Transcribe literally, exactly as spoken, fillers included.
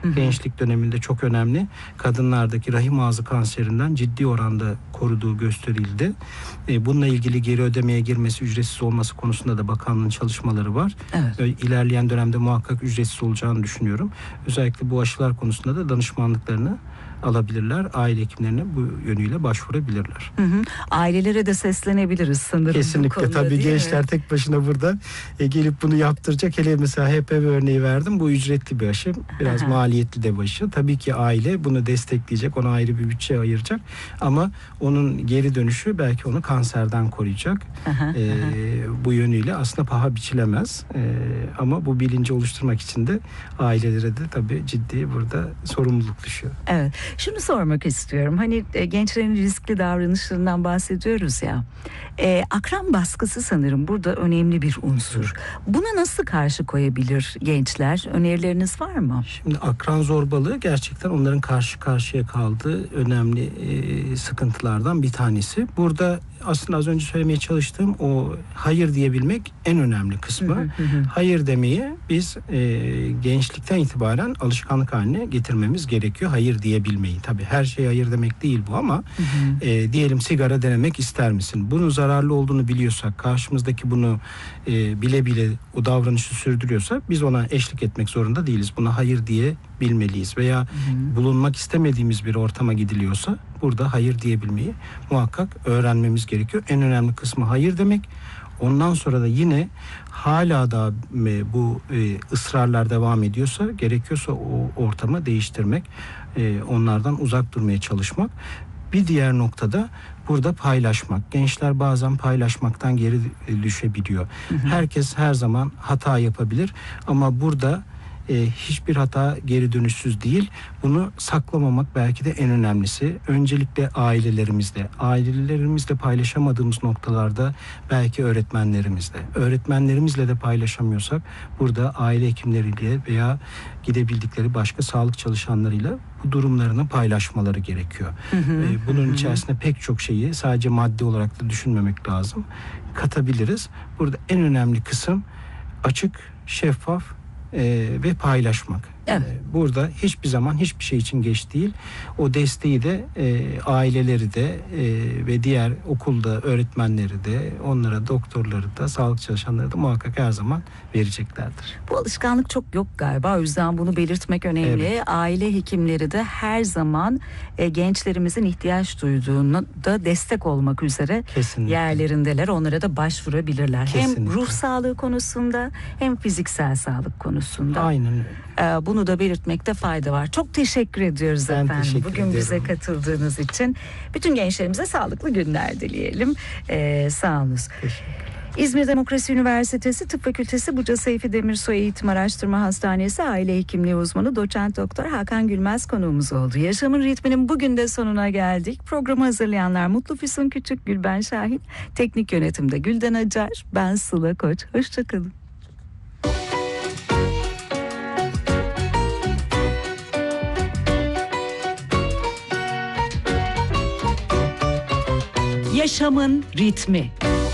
Hı hı. Gençlik döneminde çok önemli. Kadınlardaki rahim ağzı kanserinden ciddi oranda koruduğu gösterildi. E, bununla ilgili geri ödemeye girmesi, ücretsiz olması konusunda da bakanlığın çalışmaları var. Evet. E, ilerleyen dönemde muhakkak ücretsiz olacağını düşünüyorum. Özellikle bu aşılar konusunda da danışmanlıklarını alabilirler. Aile hekimlerine bu yönüyle başvurabilirler. Hı hı. Ailelere de seslenebiliriz sanırım. Kesinlikle tabii gençler mi? tek başına burada e, gelip bunu yaptıracak. Hele mesela H P V örneği verdim. Bu ücretli bir aşı. Biraz Aha. maliyetli de bir aşı. Tabii ki aile bunu destekleyecek. Ona ayrı bir bütçe ayıracak. Ama onun geri dönüşü belki onu kanserden koruyacak. Aha, E, aha. bu yönüyle aslında paha biçilemez. E, ama bu bilinci oluşturmak için de ailelere de tabii ciddi burada sorumluluk düşüyor. Evet. Şunu sormak istiyorum. Hani e, gençlerin riskli davranışlarından bahsediyoruz ya. E, akran baskısı sanırım burada önemli bir unsur. Buna nasıl karşı koyabilir gençler? Önerileriniz var mı? Şimdi akran zorbalığı gerçekten onların karşı karşıya kaldığı önemli e, sıkıntılardan bir tanesi. Burada aslında az önce söylemeye çalıştığım o hayır diyebilmek en önemli kısmı. Hı hı hı. Hayır demeyi biz e, gençlikten itibaren alışkanlık haline getirmemiz gerekiyor. Hayır diyebilmeyi. Tabii her şeye hayır demek değil bu ama Hı hı. e, diyelim sigara denemek ister misin? Bunun zararlı olduğunu biliyorsak, karşımızdaki bunu e, bile bile o davranışı sürdürüyorsa biz ona eşlik etmek zorunda değiliz. Buna hayır diyebilmeliyiz. Veya Hı hı. bulunmak istemediğimiz bir ortama gidiliyorsa burada hayır diyebilmeyi muhakkak öğrenmemiz gerekiyor. En önemli kısmı hayır demek. Ondan sonra da yine hala da bu e, ısrarlar devam ediyorsa gerekiyorsa o ortamı değiştirmek, e, onlardan uzak durmaya çalışmak. Bir diğer noktada burada paylaşmak. Gençler bazen paylaşmaktan geri düşebiliyor. Hı hı. Herkes her zaman hata yapabilir ama burada e, hiçbir hata geri dönüşsüz değil. Bunu saklamamak belki de en önemlisi. Öncelikle ailelerimizle, ailelerimizle paylaşamadığımız noktalarda belki öğretmenlerimizle. Öğretmenlerimizle de paylaşamıyorsak burada aile hekimleriyle veya gidebildikleri başka sağlık çalışanlarıyla bu durumlarını paylaşmaları gerekiyor. Hı hı, E, bunun hı hı. içerisinde pek çok şeyi sadece madde olarak da düşünmemek lazım. Katabiliriz. Burada en önemli kısım açık, şeffaf e, ve paylaşmak. Evet. E, burada hiçbir zaman hiçbir şey için geç değil. O desteği de e, aileleri de e, ve diğer okulda öğretmenleri de, onlara doktorları da, sağlık çalışanları da muhakkak her zaman vereceklerdir. Bu alışkanlık çok yok galiba. O yüzden bunu belirtmek önemli. Evet. Aile hekimleri de her zaman e, gençlerimizin ihtiyaç duyduğunu da destek olmak üzere Kesinlikle. yerlerindeler. Onlara da başvurabilirler. Kesinlikle. Hem ruh sağlığı konusunda hem fiziksel sağlık konusunda. Aynen öyle. E, bunu da belirtmekte fayda var. Çok teşekkür ediyoruz Ben efendim. teşekkür Bugün ederim. bize katıldığınız için. Bütün gençlerimize sağlıklı günler dileyelim. E, sağ olunuz. Teşekkür. İzmir Demokrasi Üniversitesi Tıp Fakültesi Buca Seyfi Demirsoy Eğitim Araştırma Hastanesi Aile Hekimliği Uzmanı Doçent Doktor Hakan Gülmez konuğumuz oldu. Yaşamın ritminin bugün de sonuna geldik. Programı hazırlayanlar Mutlu Füsun Küçük, Gülben Şahin, Teknik Yönetimde Gülden Acar, ben Sıla Koç. Hoşçakalın. Yaşamın ritmi.